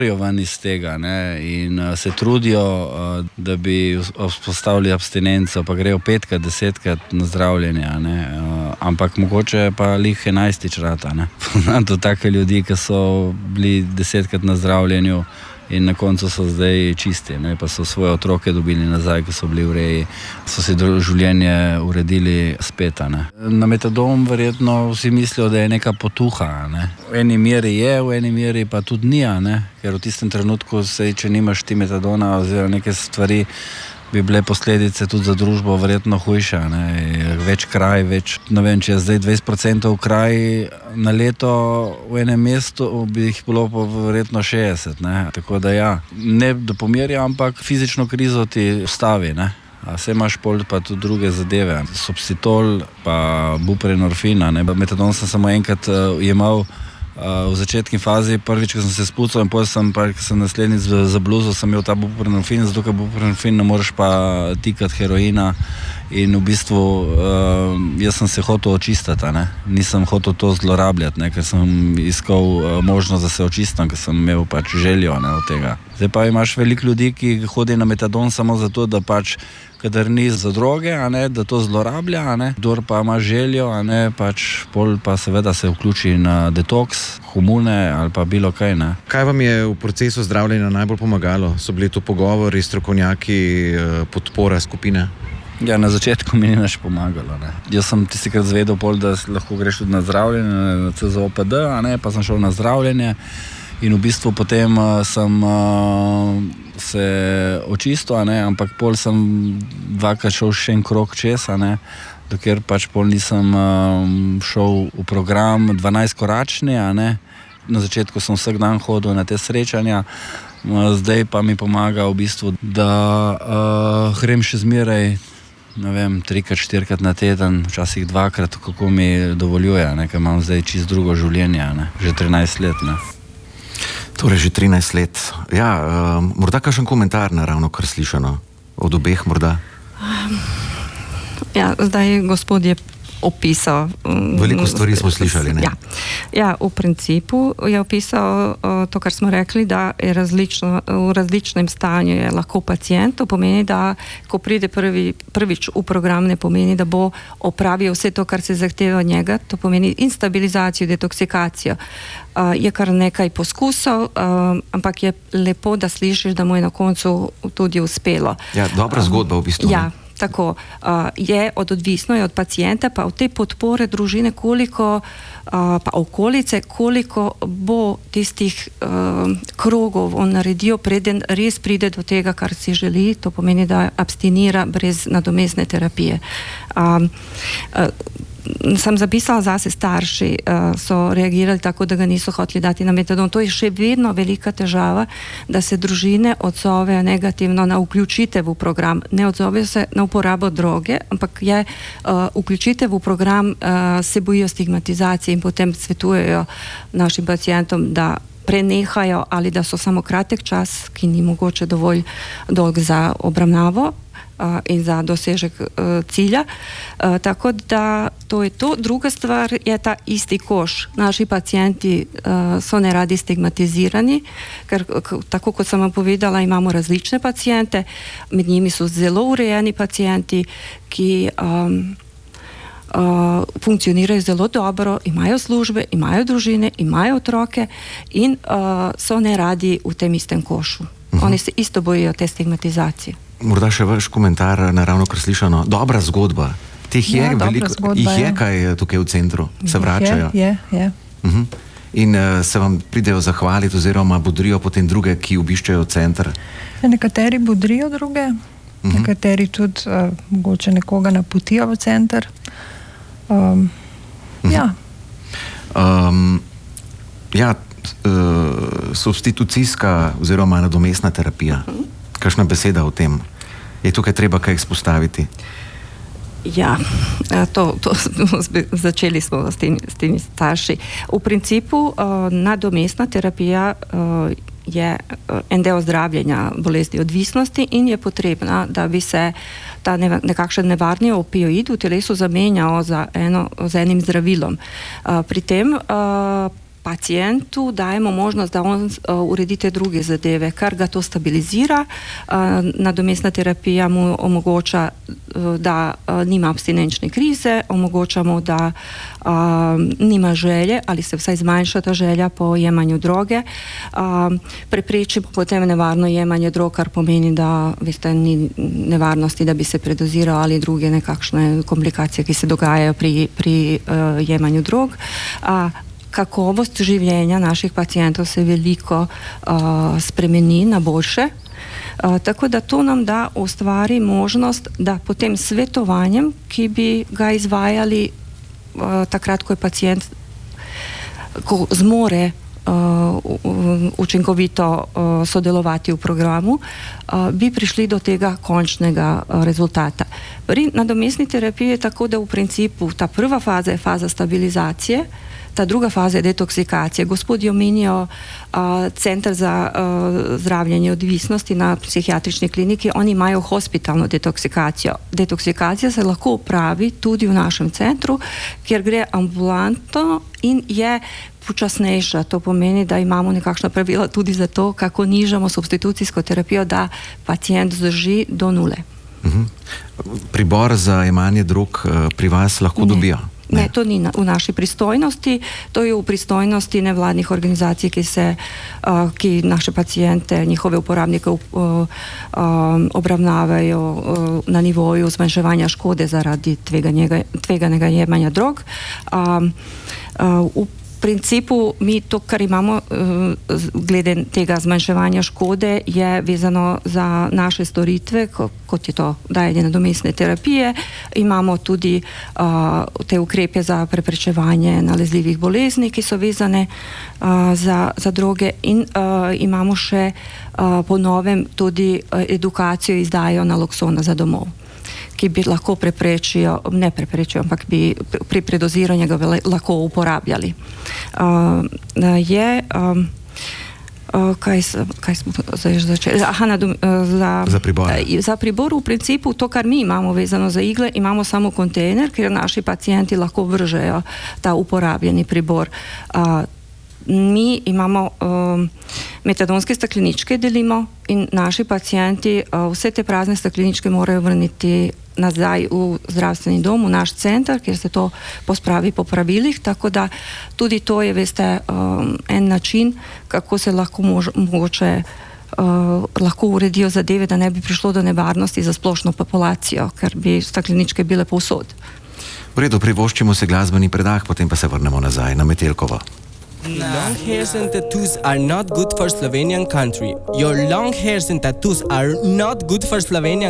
ven iz tega, ne, in se trudijo, da bi vzpostavili abstinenco, pa grejo 5-krat, 10-krat na zdravljenje, ne, ampak mogoče pa lih 11. rata, ne. Poznam to take ljudi, ki so bili 10-krat na zdravljenju in na koncu so zdaj čisti, ne, pa so svoje otroke dobili nazaj, ki so bili v reji, so si življenje uredili spet, ne. Na metadon verjetno vsi mislijo, da je neka potuha, ne. V eni meri je, v eni meri pa tudi ni, ne, ker v tistem trenutku če nimaš ti metadona oziroma neke stvari, bi bile posledice tudi za družbo verjetno hujše, ne, več kraj, ne vem, če je zdaj 20% kraj na leto v enem mestu, bi jih bilo pa verjetno 60, ne, tako da ja, ne da pomirja, ampak fizično krizo ti vstavi, ne. A vse imaš pol pa tudi druge zadeve, Substitol pa buprenorfin, ne, metadon sem samo enkrat jemal v začetni fazi, prvič, ko sem se spucal in potem sem naslednjič zabluzil, sem imel ta buprenorfin, zato ker buprenorfin ne moreš pa tikati heroina in v bistvu jaz sem se hotel očistiti, ne, nisem hotel to zlorabljati, ne, ker sem iskal možnost, da se očistam, ker sem imel pač željo, ne, od tega. Zdaj pa imaš veliko ljudi, ki hodi na metadon samo zato, da pač kadar ni za droge, a ne, da to zlorablja, a ne, kdor pa ima željo, a ne, pač pol pa seveda se vključi na detoks, hormone ali pa bilo kaj, ne. Kaj vam je v procesu zdravljenja najbolj pomagalo? So bili to pogovori, strokovnjaki, podpora skupine? Ja, na začetku mi ni nič pomagalo, ne. Jaz sem tistikrat zvedel pol, da lahko greš tudi na zdravljenje, na CZOPD, a ne, pa sem šel na zdravljenje in v bistvu potem sem se očistil, a ne, ampak pol sem dvakrat šel še en krog čez, a ne, dokler pač pol nisem šel v program 12-koračni, a ne. Na začetku sem vsak dan hodil na te srečanja, zdaj pa mi pomaga v bistvu, da grem še zmeraj, ne vem, 3-krat, 4-krat na teden, včasih 2-krat, kako mi dovoljuje, ne, ker imam zdaj čisto drugo življenje, ne, že 13 let, ne. Torej že 13 let. Ja, morda kakšen komentar na ravno kar slišano? Od obeh morda? Ja, zdaj gospod je opisal... Veliko stvari smo slišali, ne? Ja, v principu je opisal to, kar smo rekli, da je v različnem stanju je lahko pacient. To pomeni, da ko pride prvič v program, ne pomeni, da bo opravil vse to, kar se zahteva od njega. To pomeni instabilizacijo, detoksikacijo. Je kar nekaj poskusov, ampak je lepo, da slišiš, da mu je na koncu tudi uspelo. Ja, dobra zgodba v bistvu. Ja. Tako, je odvisno je od pacijenta, pa od te podpore družine, koliko, pa okolice, koliko bo tistih krogov on naredijo, preden res pride do tega, kar si želi, to pomeni, da abstinira brez nadomestne terapije. Sem zapisala zase, starši so reagirali tako, da ga niso hoteli dati na metadon. To je še vedno velika težava, da se družine odzovejo negativno na vključitev v program. Ne odzovejo se na uporabo droge, ampak je vključitev v program, se bojijo stigmatizacije in potem svetujejo našim pacientom, da prenehajo ali da so samo kratek čas, ki ni mogoče dovolj dolg za obravnavo in za dosežek cilja. Tako da to je to. Druga stvar je ta isti koš. Naši pacijenti so neradi stigmatizirani, ker tako kot sem vam povedala, imamo različne pacijente, med njimi so zelo urejeni pacijenti, ki funkcionirajo zelo dobro, imajo službe, imajo družine, imajo otroke in so neradi v tem istem košu. Oni se isto bojijo te stigmatizacije. Morda še vaš komentar na ravno kar slišano. Dobra zgodba. Teh je veliko, jih je kaj tukaj v centru? Se vračajo? Je. In se vam pridejo zahvaliti oziroma bodrijo potem druge, ki obiščajo center? Nekateri bodrijo druge, nekateri tudi mogoče nekoga napotijo v center. Substitucijska oziroma nadomestna terapija. Kakšna beseda o tem? Je tukaj treba kaj izpostaviti? Ja, začeli smo s temi starši. V principu nadomestna terapija je en del zdravljenja bolezni odvisnosti in je potrebna, da bi se ta nekakšen nevarni opioid v telesu zamenjal z enim zdravilom. Pri tem pacijentu dajemo možnost da on uredi te druge zadeve, kar ga to stabilizira. Nadomestna terapija mu omogoča, da nima abstinenčne krize, omogoča mu, da nima želje ali se vsaj zmanjša ta želja po jemanju droge. Prepreči potem nevarno jemanje drog, kar pomeni, da veste, ni nevarnosti, da bi se predoziral ali druge nekakšne komplikacije, ki se dogajajo pri jemanju drog. Kakovost življenja naših pacijentov se veliko spremeni na boljše. Tako da to nam da ustvari možnost, da potem svetovanjem, ki bi ga izvajali takrat, ko je pacijent, ko zmore učinkovito sodelovati v programu, bi prišli do tega končnega rezultata. Pri nadomestni terapiji je tako, da v principu ta prva faza je faza stabilizacije, ta druga faza je detoksikacija. Gospodi omenijo Centar za zdravljenje odvisnosti na psihiatrični kliniki, oni imajo hospitalno detoksikacijo. Detoksikacija se lahko upravi tudi v našem centru, kjer gre ambulantno in je počasnejša. To pomeni, da imamo nekakšna pravila tudi za to, kako nižamo substitucijsko terapijo, da pacijent zdrži do nule. Pribor za jemanje drog pri vas lahko dobijo? Ne, to ni v naši pristojnosti, to je v pristojnosti nevladnih organizacij, ki naše pacijente, njihove uporabnike obravnavajo na nivoju zmanjševanja škode zaradi tveganega jemanja drog. V principu mi to, kar imamo glede tega zmanjševanja škode, je vezano za naše storitve, kot je to dajanje nadomestne terapije. Imamo tudi te ukrepe za preprečevanje nalezljivih bolezni, ki so vezane za droge, in imamo še po novem tudi edukacijo izdajo naloksona za domov, ki bi lahko ampak bi pri predoziranju ga lahko uporabljali. Kaj smo zdaj začeli? Za pribor v principu to, kar mi imamo vezano za igle, imamo samo kontejner, kjer naši pacijenti lahko vržejo ta uporabljeni pribor. Mi imamo metadonske stekleničke delimo in naši pacijenti vse te prazne stekleničke morajo vrniti nazaj v zdravstveni dom, v naš center, kjer se to pospravi po pravilih, tako da tudi to je, veste, en način, kako se lahko mogoče lahko uredijo zadeve, da ne bi prišlo do nevarnosti za splošno populacijo, ker bi stekleničke bile povsod. V redu, privoščimo se glasbeni predah, potem pa se vrnemo nazaj na Metelkovo. Long hairs and tattoos are not good for Slovenian country. Your long hairs and tattoos are not good for Slovenian